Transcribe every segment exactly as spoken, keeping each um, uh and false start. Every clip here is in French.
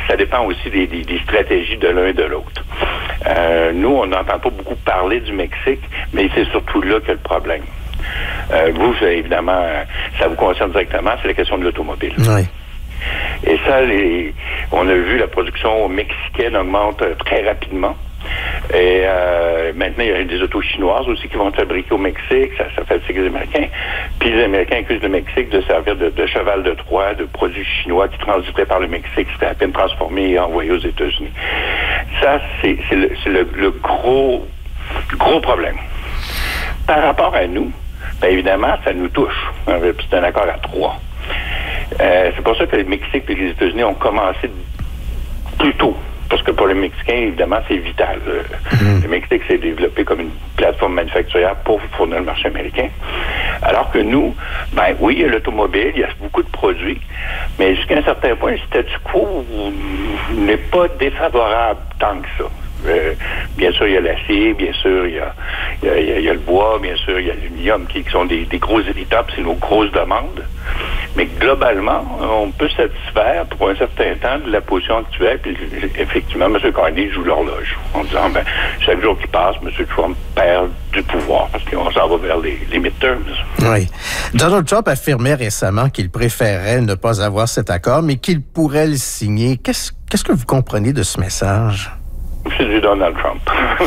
ça dépend aussi des, des, des stratégies de l'un et de l'autre. Euh, nous, on n'entend pas beaucoup parler du Mexique, mais c'est surtout là que le problème. Euh, vous, évidemment, ça vous concerne directement, c'est la question de l'automobile. Oui. Et ça, les, on a vu la production mexicaine augmente très rapidement. Et euh, maintenant, il y a des autos chinoises aussi qui vont être fabriquées au Mexique. Ça, ça fatigue les Américains. Puis les Américains accusent le Mexique de servir de, de cheval de Troie, de produits chinois qui transitaient par le Mexique, c'était à peine transformés et envoyés aux États-Unis. Ça, c'est, c'est, le, c'est le, le gros, gros problème. Par rapport à nous, bien évidemment, ça nous touche. C'est un accord à trois. Euh, c'est pour ça que le Mexique et les États-Unis ont commencé plus tôt. Parce que pour les Mexicains, évidemment, c'est vital. Mmh. Le Mexique s'est développé comme une plateforme manufacturière pour fournir le marché américain. Alors que nous, ben oui, il y a l'automobile, il y a beaucoup de produits, mais jusqu'à un certain point, le statu quo n'est pas défavorable tant que ça. Euh, bien sûr, il y a l'acier, bien sûr, il y a, il y a, il y a, il y a le bois, bien sûr, il y a l'aluminium qui, qui sont des, des gros étapes, c'est nos grosses demandes. Mais globalement, on peut satisfaire pour un certain temps de la position actuelle. Puis effectivement, M. Carney joue l'horloge en disant, ben, chaque jour qui passe, M. Trump perd du pouvoir parce qu'on s'en va vers les, les midterms. Oui. Donald Trump affirmait récemment qu'il préférait ne pas avoir cet accord, mais qu'il pourrait le signer. Qu'est-ce, qu'est-ce que vous comprenez de ce message? C'est du Donald Trump.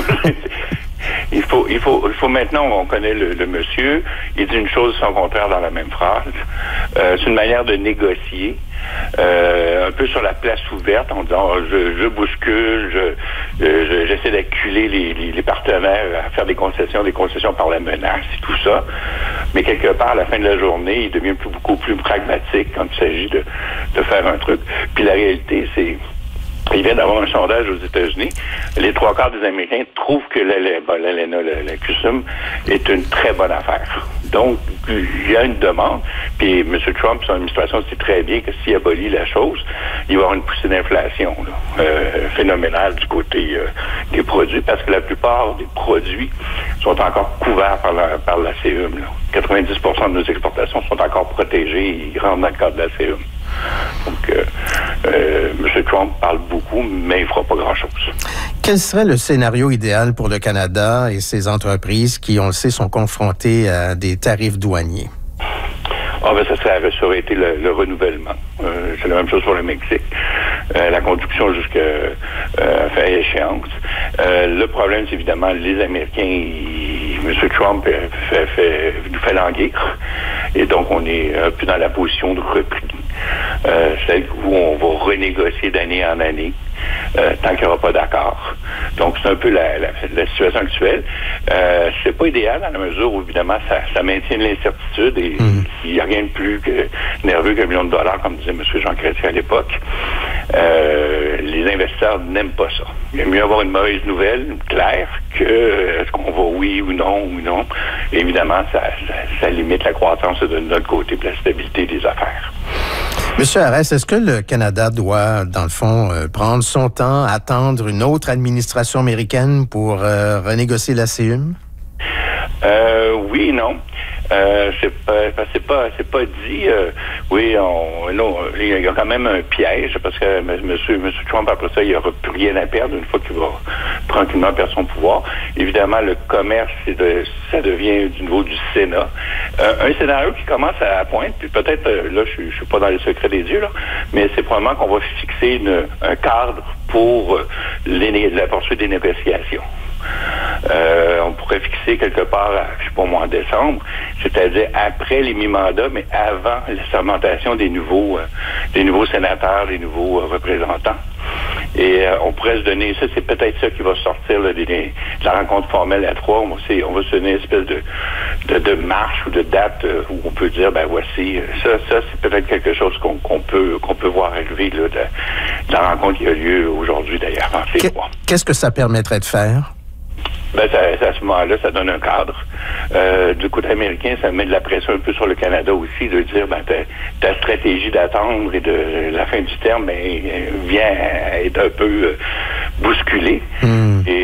Il faut, il faut, il faut maintenant, on connaît le, le monsieur, il dit une chose sans contraire dans la même phrase. Euh, c'est une manière de négocier, euh, un peu sur la place ouverte, en disant, oh, je, je bouscule, je, je, j'essaie d'acculer les, les, les partenaires à faire des concessions, des concessions par la menace et tout ça. Mais quelque part, à la fin de la journée, il devient plus, beaucoup plus pragmatique quand il s'agit de, de faire un truc. Puis la réalité, c'est il vient d'avoir un sondage aux États-Unis. Les trois quarts des Américains trouvent que l'ALENA, la, la Q S U M, est une très bonne affaire. Donc, il y a une demande. Puis M. Trump, son administration sait très bien que s'il abolit la chose, il va y avoir une poussée d'inflation là, euh, phénoménale du côté euh, des produits, parce que la plupart des produits sont encore couverts par la, par la C U M. Là. quatre-vingt-dix pour cent de nos exportations sont encore protégées et ils rentrent dans le cadre de la C U M. Donc, euh, euh, M. Trump parle beaucoup, mais il ne fera pas grand-chose. Quel serait le scénario idéal pour le Canada et ses entreprises qui, on le sait, sont confrontées à des tarifs douaniers? Ah ben ça, serait, ça aurait été le, le renouvellement. Euh, c'est la même chose pour le Mexique. Euh, la conduction jusqu'à euh, fait échéance. Euh, le problème, c'est évidemment les Américains. Ils, M. Trump fait, fait, nous fait languir. Et donc, on est un peu dans la position de repli. Euh, celle où on va renégocier d'année en année. Euh, tant qu'il n'y aura pas d'accord. Donc, c'est un peu la, la, la situation actuelle. Euh, c'est pas idéal dans la mesure où, évidemment, ça, ça maintient l'incertitude et mmh. il n'y a rien de plus que nerveux qu'un million de dollars, comme disait M. Jean Chrétien à l'époque. Euh, les investisseurs n'aiment pas ça. Il est mieux avoir une mauvaise nouvelle, claire, que euh, est-ce qu'on va oui ou non ou non. Et évidemment, ça, ça, ça limite la croissance de notre côté et la stabilité des affaires. Monsieur Arès, est-ce que le Canada doit, dans le fond, euh, prendre son temps, attendre une autre administration américaine pour euh, renégocier la C U M? Euh, oui et non. Euh, c'est pas, c'est pas, c'est pas dit. Euh, oui, on, non, il y a quand même un piège parce que M. Monsieur, Monsieur Trump après ça, il n'aura plus rien à perdre une fois qu'il va tranquillement perdre son pouvoir. Évidemment, le commerce, c'est de, ça devient du niveau du Sénat. Euh, un scénario qui commence à pointe, puis peut-être là, je, je suis pas dans les secrets des dieux là, mais c'est probablement qu'on va fixer une, un cadre pour les, la poursuite des négociations. Euh, on pourrait fixer quelque part, à, je sais pas moi, en décembre, c'est-à-dire après les mi-mandats, mais avant la sermentation des nouveaux, euh, des nouveaux sénateurs, des nouveaux euh, représentants. Et euh, on pourrait se donner, ça c'est peut-être ça qui va sortir là, des, des, de la rencontre formelle à trois. On va, on va se donner une espèce de, de, de marche ou de date euh, où on peut dire, ben voici, euh, ça, ça c'est peut-être quelque chose qu'on, qu'on peut qu'on peut voir arriver là, de, de la rencontre qui a lieu aujourd'hui d'ailleurs en février. Qu'est-ce que ça permettrait de faire? Ben, ça, ça, à ce moment-là, ça donne un cadre. Euh, du côté américain, ça met de la pression un peu sur le Canada aussi, de dire, ben, ta, ta stratégie d'attendre et de la fin du terme, ben, vient être un peu euh, bousculée. Mm. Et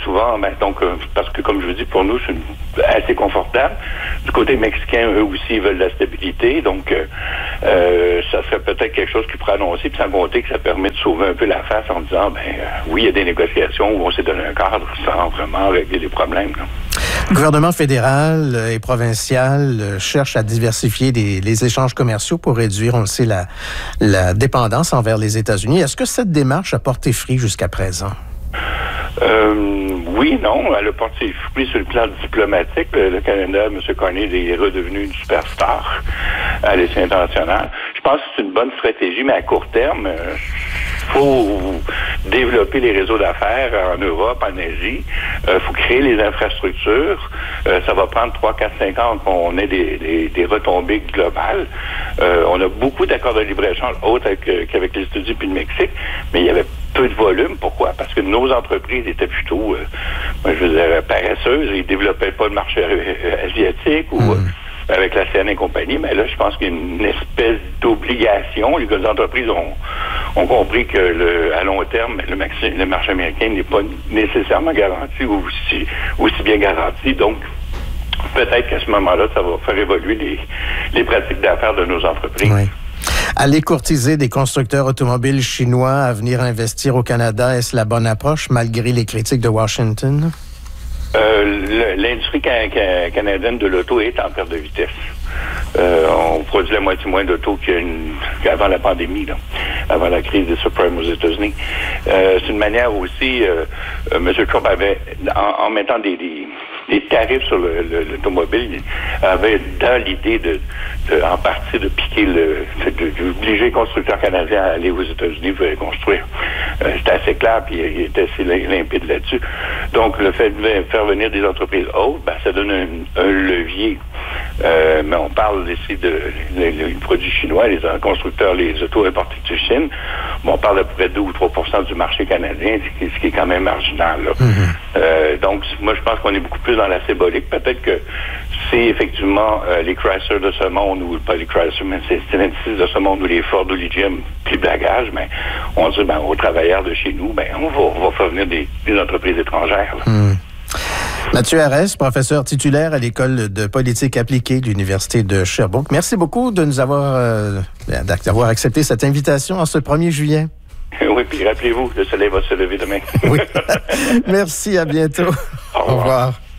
souvent, ben, donc, euh, parce que comme je vous dis, pour nous, c'est une, assez confortable. Du côté mexicain, eux aussi, ils veulent de la stabilité. Donc, euh, euh, ça serait peut-être quelque chose qui pourrait annoncer, puis sans compter que ça permet de sauver un peu la face en disant, ben euh, oui, il y a des négociations où on s'est donné un cadre sans vraiment régler les problèmes. Là. Le gouvernement fédéral et provincial cherche à diversifier les, les échanges commerciaux pour réduire, on le sait, la, la dépendance envers les États-Unis. Est-ce que cette démarche a porté fruit jusqu'à présent? Euh, oui, non. Elle a porté fruit sur le plan diplomatique. Le, le Canada, M. Carney est redevenu une superstar à l'échelle internationale. Je pense que c'est une bonne stratégie, mais à court terme, euh, faut développer les réseaux d'affaires en Europe, en Asie. Il euh, faut créer les infrastructures. Euh, ça va prendre trois, quatre, cinq ans qu'on ait des, des, des retombées globales. Euh, on a beaucoup d'accords de libre-échange autres avec, qu'avec les États-Unis puis le Mexique, mais il y avait peu de volume. Pourquoi? Parce que nos entreprises étaient plutôt, euh, je veux dire, paresseuses. Ils développaient pas le marché euh, asiatique ou... Mmh. avec la C N et compagnie, mais là, je pense qu'il y a une espèce d'obligation. Les entreprises ont, ont compris que le, à long terme, le marché, le marché américain n'est pas nécessairement garanti ou aussi, aussi bien garanti. Donc, peut-être qu'à ce moment-là, ça va faire évoluer les, les pratiques d'affaires de nos entreprises. Oui. Aller courtiser des constructeurs automobiles chinois à venir investir au Canada, est-ce la bonne approche, malgré les critiques de Washington? Euh, l'industrie can- can- canadienne de l'auto est en perte de vitesse. Euh, on produit la moitié moins d'auto qu'avant la pandémie, là, avant la crise des subprimes aux États-Unis. Euh, c'est une manière aussi, euh, euh, M. Trump avait, en, en mettant des, des, des tarifs sur le, le, l'automobile, avait dans l'idée de, de, en partie, de piquer le, d'obliger les constructeurs canadiens à aller aux États-Unis pour les construire. Euh, c'était assez clair, puis il était assez limpide là-dessus. Donc, le fait de faire venir des entreprises hautes, ben, ça donne un, un levier. Euh, mais on parle ici de les produits chinois, les constructeurs, les autos importés de Chine. Bon, on parle d'à peu près deux ou trois pour cent du marché canadien, ce qui, ce qui est quand même marginal. Là. Mm-hmm. Euh, donc, moi, je pense qu'on est beaucoup plus dans la symbolique. Peut-être que c'est effectivement euh, les Chrysler de ce monde, ou pas les Chrysler, mais c'est Stellantis de ce monde, ou les Ford ou les G M, plus bagage, mais on dit, ben, aux travailleurs de chez nous, ben, on va, on va faire venir des, des entreprises étrangères. Là. Mm. Mathieu Arès, professeur titulaire à l'École de politique appliquée de l'Université de Sherbrooke. Merci beaucoup de nous avoir, euh, d'avoir accepté cette invitation en ce premier juillet. Oui, puis rappelez-vous, le soleil va se lever demain. Oui. Merci, à bientôt. Au revoir. Au revoir.